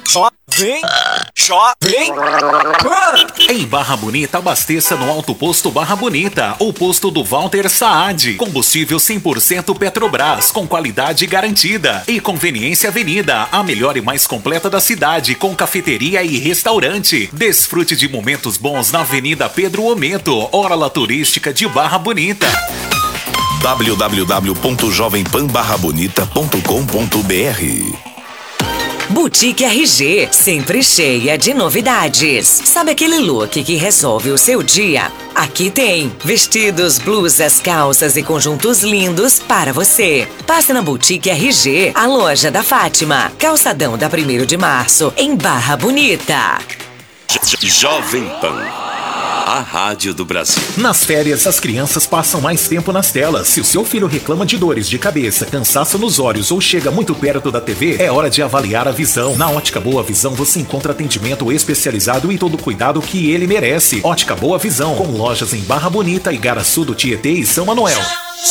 Shopping. Em Barra Bonita, abasteça no Alto Posto Barra Bonita, o posto do Walter Saad. Combustível 100% Petrobras, com qualidade garantida. E Conveniência Avenida, a melhor e mais completa da cidade, com cafeteria e restaurante. Desfrute de momentos bons na Avenida Pedro Ometo, orla turística de Barra Bonita. www.jovempanbarrabonita.com.br Boutique RG, sempre cheia de novidades. Sabe aquele look que resolve o seu dia? Aqui tem vestidos, blusas, calças e conjuntos lindos para você. Passe na Boutique RG, a loja da Fátima, calçadão da 1º de março, em Barra Bonita. Jovem Pan, a rádio do Brasil. Nas férias, as crianças passam mais tempo nas telas. Se o seu filho reclama de dores de cabeça, cansaço nos olhos ou chega muito perto da TV, é hora de avaliar a visão. Na Ótica Boa Visão, você encontra atendimento especializado e todo o cuidado que ele merece. Ótica Boa Visão, com lojas em Barra Bonita, Igaraçu do Tietê e São Manuel.